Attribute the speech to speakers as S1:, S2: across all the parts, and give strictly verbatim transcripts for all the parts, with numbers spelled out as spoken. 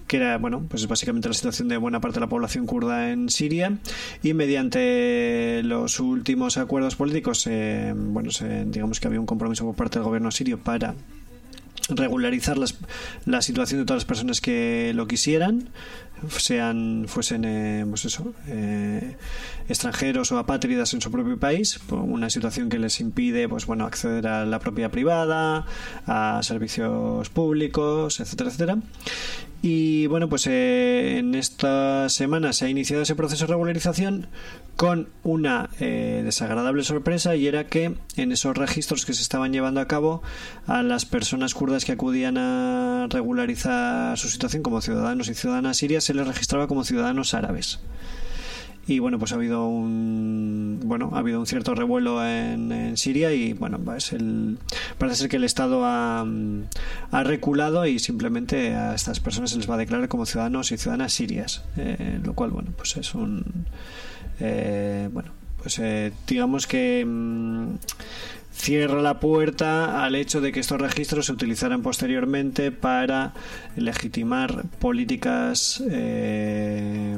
S1: que era, bueno, pues básicamente la situación de buena parte de la población kurda en Siria, y mediante los últimos acuerdos políticos, eh, bueno, se, digamos que había un compromiso por parte del gobierno sirio para regularizar las, la situación de todas las personas que lo quisieran, sean fuesen eh, pues eso, eh, extranjeros o apátridas en su propio país, por una situación que les impide, pues bueno, acceder a la propiedad privada, a servicios públicos, etcétera, etcétera. Y bueno, pues eh, en esta semana se ha iniciado ese proceso de regularización con una eh, desagradable sorpresa, y era que en esos registros que se estaban llevando a cabo, a las personas kurdas que acudían a regularizar su situación como ciudadanos y ciudadanas sirias se les registraba como ciudadanos árabes. Y bueno, pues ha habido un bueno ha habido un cierto revuelo en, en Siria, y bueno, pues el, parece ser que el Estado ha, ha reculado y simplemente a estas personas se les va a declarar como ciudadanos y ciudadanas sirias, eh, lo cual, bueno, pues es un eh, bueno pues eh, digamos que mmm, cierra la puerta al hecho de que estos registros se utilizaran posteriormente para legitimar políticas eh,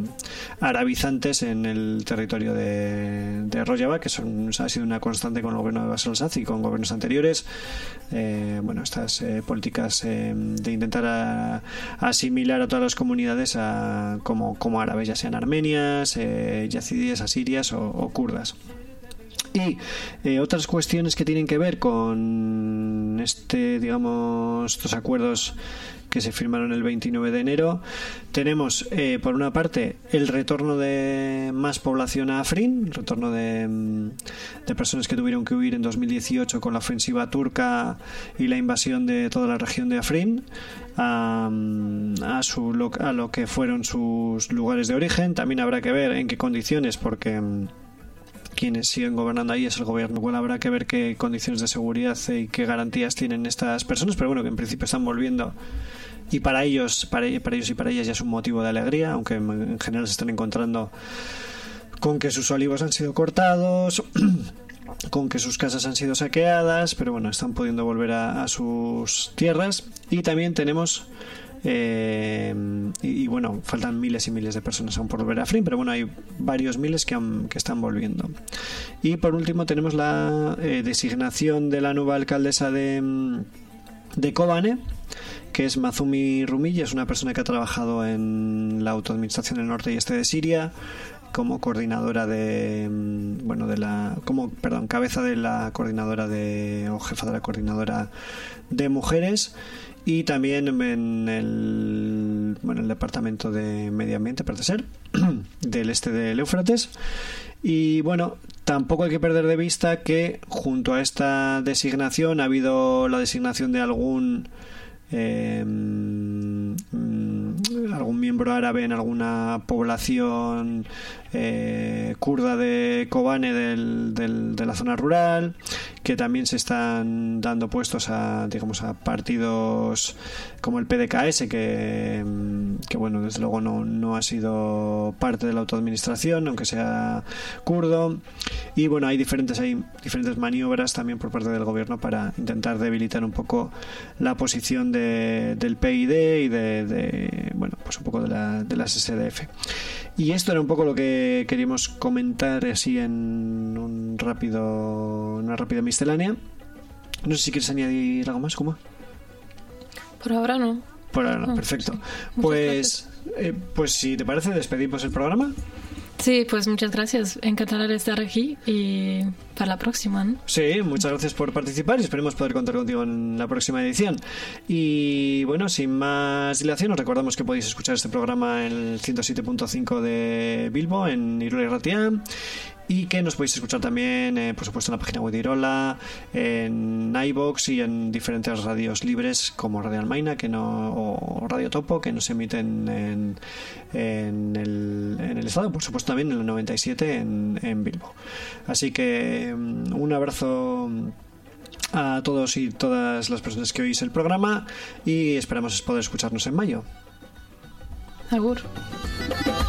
S1: arabizantes en el territorio de, de Rojava, que son, ha sido una constante con el gobierno de Bashar al-Assad y con gobiernos anteriores. Eh, bueno, estas eh, políticas eh, de intentar a, asimilar a todas las comunidades a, como, como árabes, ya sean armenias, eh, yazidíes, asirias o, o kurdas. Y eh, otras cuestiones que tienen que ver con este, digamos, estos acuerdos que se firmaron el veintinueve de enero. Tenemos, eh, por una parte, el retorno de más población a Afrin, el retorno de, de personas que tuvieron que huir en dos mil dieciocho con la ofensiva turca y la invasión de toda la región de Afrin a, a, su, a lo que fueron sus lugares de origen. También habrá que ver en qué condiciones, porque quienes siguen gobernando ahí es el gobierno. Bueno, habrá que ver qué condiciones de seguridad y qué garantías tienen estas personas, pero bueno, que en principio están volviendo, y para ellos, para, para ellos y para ellas ya es un motivo de alegría, aunque en general se están encontrando con que sus olivos han sido cortados, con que sus casas han sido saqueadas, pero bueno, están pudiendo volver a, a sus tierras. Y también tenemos Eh, y, y bueno, faltan miles y miles de personas aún por volver a Afrin, pero bueno, hay varios miles que, han, que están volviendo. Y por último tenemos la eh, designación de la nueva alcaldesa de, de Kobane, que es Mazumi Rumille. Es una persona que ha trabajado en la autoadministración del norte y este de Siria como coordinadora de bueno de la como perdón cabeza de la coordinadora de o jefa de la coordinadora de mujeres, y también en el bueno el departamento de medio ambiente, parece ser, del este del Éufrates. Y bueno, tampoco hay que perder de vista que junto a esta designación ha habido la designación de algún eh, algún miembro árabe en alguna población eh, kurda de Kobane del, del, de la zona rural, que también se están dando puestos a, digamos, a partidos como el P D K S, que, que bueno, desde luego no, no ha sido parte de la autoadministración, aunque sea kurdo. Y bueno, hay diferentes hay diferentes maniobras también por parte del gobierno para intentar debilitar un poco la posición de, del P Y D y de, de bueno, pues un poco de, la, de las S D F. Y esto era un poco lo que queríamos comentar así en un rápido, una rápida miscelánea. No sé si quieres añadir algo más, ¿cómo?
S2: Por ahora no.
S1: Por ahora no, perfecto.
S2: Sí.
S1: Pues, eh, pues si te parece, despedimos el programa.
S2: Sí, pues muchas gracias. Encantada de estar aquí y para la próxima, ¿no?
S1: Sí, muchas gracias por participar y esperemos poder contar contigo en la próxima edición. Y bueno, sin más dilación, os recordamos que podéis escuchar este programa en el ciento siete punto cinco de Bilbo, en Irulia y Ratia, y que nos podéis escuchar también, eh, por supuesto, en la página web de Irola, en iVoox y en diferentes radios libres como Radio Almaina que no, o Radio Topo, que nos emiten en, en, el, en el estado, por supuesto también en el noventa y siete en, en Bilbo. Así que un abrazo a todos y todas las personas que oís el programa y esperamos poder escucharnos en mayo.
S2: Agur.